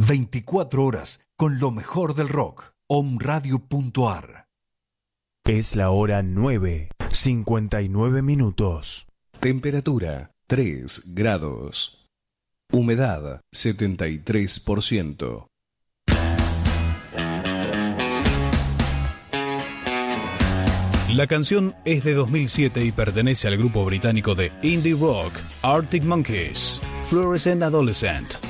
24 horas con lo mejor del rock. Omradio.ar. Es la hora 9:59. Temperatura 3 grados. Humedad 73%. La canción es de 2007 y pertenece al grupo británico de indie rock Arctic Monkeys, Fluorescent Adolescent.